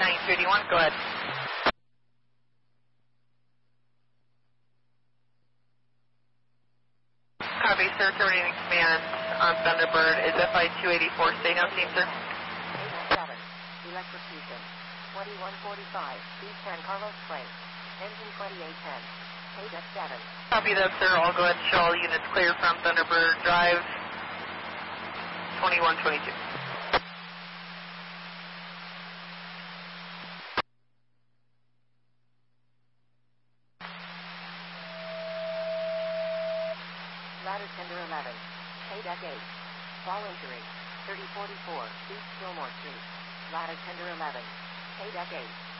931, go ahead. Copy, sir. Terminating command on Thunderbird is FI 284. Stay down, scene, sir. 807, electric Houston. 2145, East San Carlos Place. Engine 2810. 8F7. Copy that, sir. I'll go ahead and show all units clear from Thunderbird Drive 2122. Ladder Tender 11. 8F8. Fall injury. 3044, East Gilmore Street. Ladder Tender 11. 8F8.